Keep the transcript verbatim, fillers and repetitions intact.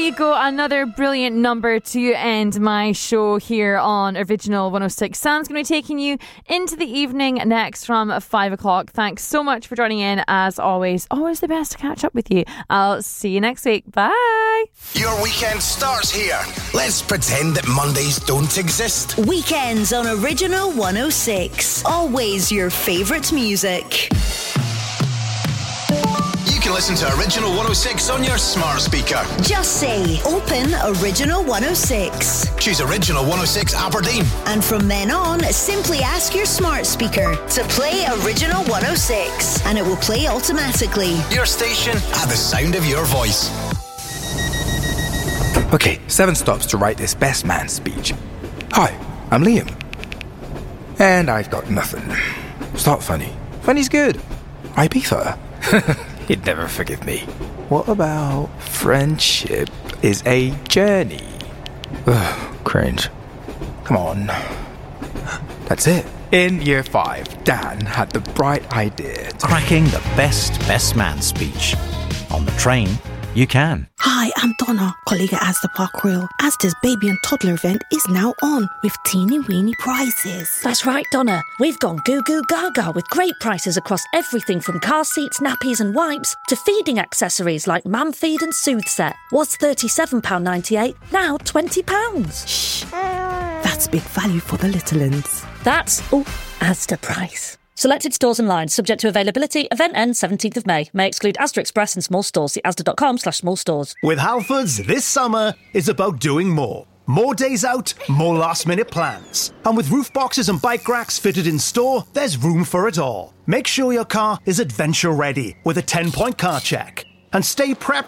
you go. Another brilliant number to end my show here on Original one oh six. Sam's going to be taking you into the evening next from five o'clock. Thanks so much for joining in. As always, always the best to catch up with you. I'll see you next week. Bye. Your weekend starts here. Let's pretend that Mondays don't exist. Weekends on Original one oh six. Always your favourite music. You can listen to Original one oh six on your smart speaker. Just say, open Original one oh six. Choose Original one oh six Aberdeen. And from then on, simply ask your smart speaker to play Original one oh six. And it will play automatically. Your station at the sound of your voice. Okay, seven stops to write this best man speech. Hi, I'm Liam. And I've got nothing. Start funny. Funny's good. Ibiza. He'd never forgive me. What about friendship is a journey? Ugh, cringe. Come on. That's it. In year five, Dan had the bright idea to... cracking the best best man speech. On the train, you can. Hi, I'm Donna, colleague at Asda Park Royal. Asda's baby and toddler event is now on with teeny weeny prizes. That's right, Donna. We've gone goo goo gaga with great prices across everything from car seats, nappies and wipes to feeding accessories like Mam Feed and Soothe Set. Was thirty-seven pounds ninety-eight, now twenty pounds. Shh. That's big value for the little uns. That's oh, Asda price. Selected stores and lines, subject to availability. Event ends seventeenth of May. May exclude Asda Express and small stores. See asda.com slash small stores. With Halfords, this summer is about doing more. More days out, more last-minute plans. And with roof boxes and bike racks fitted in store, there's room for it all. Make sure your car is adventure-ready with a ten-point car check. And stay prepped